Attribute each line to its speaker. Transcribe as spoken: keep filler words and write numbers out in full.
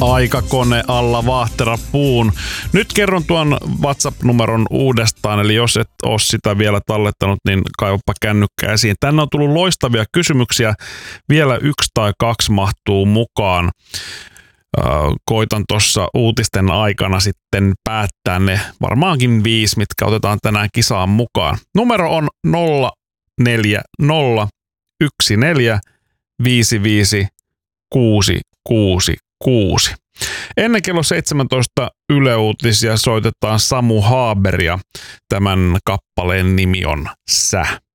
Speaker 1: Aikakone alla Vaahtera puun. Nyt kerron tuon WhatsApp-numeron uudestaan, eli jos et ole sitä vielä tallettanut, niin kaivapa kännykkää esiin. Tänne on tullut loistavia kysymyksiä. Vielä yksi tai kaksi mahtuu mukaan. Koitan tuossa uutisten aikana sitten päättää ne varmaankin viisi, mitkä otetaan tänään kisaan mukaan. Numero on nolla neljä nolla yksi neljä viisi viisi kuusi kuusi kuusi. Ennen kello seitsemäntoista Yle Uutisia soitetaan Samu Haaberia. Tämän kappaleen nimi on Sä.